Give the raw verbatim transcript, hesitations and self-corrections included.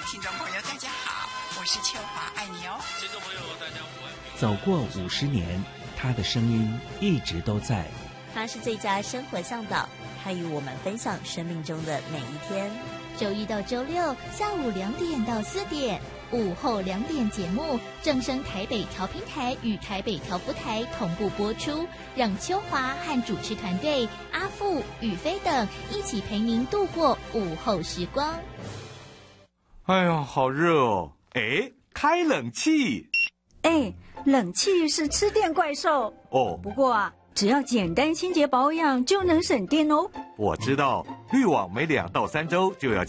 听众朋友，大家好，我是秋华，爱你哦。 听众朋友，大家午安。 走过五十年，他的声音一直都在。 他是最佳生活向导，他与我们分享生命中的每一天。 周一到周六下午两点到四点，午后两点节目正声台北调频台与台北调福台同步播出，让秋华和主持团队阿富、宇飞等一起陪您度过午后时光。 哎呀，好热哦！哎，开冷气。 哎，冷气是吃电怪兽哦。 不过啊，只要简单清洁保养就能省电哦。 我知道，滤网每两到三周就要